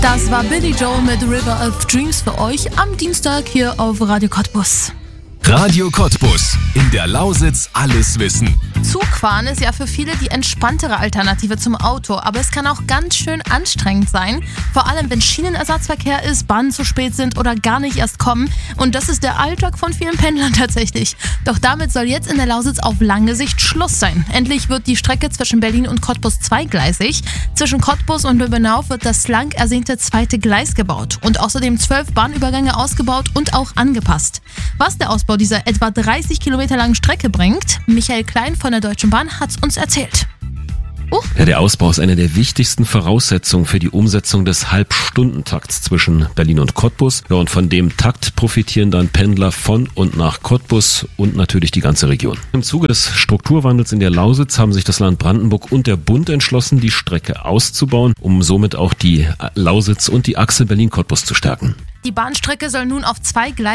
Das war Billy Joel mit River of Dreams für euch am Dienstag hier auf Radio Cottbus. Radio Cottbus. In der Lausitz alles wissen. Zugfahren ist ja für viele die entspanntere Alternative zum Auto, aber es kann auch ganz schön anstrengend sein. Vor allem, wenn Schienenersatzverkehr ist, Bahnen zu spät sind oder gar nicht erst kommen. Und das ist der Alltag von vielen Pendlern tatsächlich. Doch damit soll jetzt in der Lausitz auf lange Sicht Schluss sein. Endlich wird die Strecke zwischen Berlin und Cottbus zweigleisig. Zwischen Cottbus und Löwenau wird das lang ersehnte zweite Gleis gebaut und außerdem 12 Bahnübergänge ausgebaut und auch angepasst. Was der Ausbau dieser etwa 30 Kilometer langen Strecke bringt, Michael Klein von der Deutschen Bahn hat's uns erzählt. Ja, der Ausbau ist eine der wichtigsten Voraussetzungen für die Umsetzung des Halbstundentakts zwischen Berlin und Cottbus. Ja, und von dem Takt profitieren dann Pendler von und nach Cottbus und natürlich die ganze Region. Im Zuge des Strukturwandels in der Lausitz haben sich das Land Brandenburg und der Bund entschlossen, die Strecke auszubauen, um somit auch die Lausitz und die Achse Berlin-Cottbus zu stärken. Die Bahnstrecke soll nun auf 2 Gleise